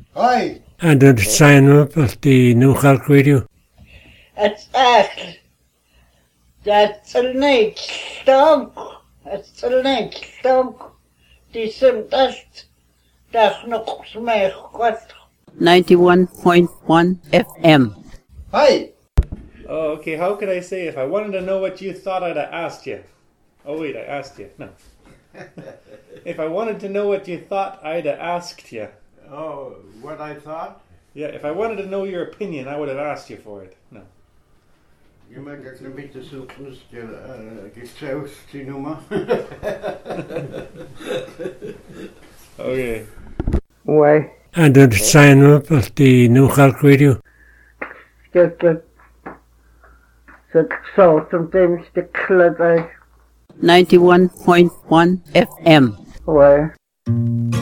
Hi. And the sign up at the New Cork Radio. It's echt. That's a night stonk. It's a night stonk. Die sind echt. Das noch mehr Gott. 91.1 FM. Hi. Oh, okay, how could I say if I wanted to know what you thought I'd have asked you? Oh wait, I asked you. No. If I wanted to know what you thought I'd have asked you. Oh, what I thought? Yeah, if I wanted to know your opinion, I would have asked you for it. No. Je mag ook een beetje zoeken, geklausd die nummer. Okay. Why? And the sign up at the New Cork Radio. Get the salt sometimes the club 91.1 FM. Why?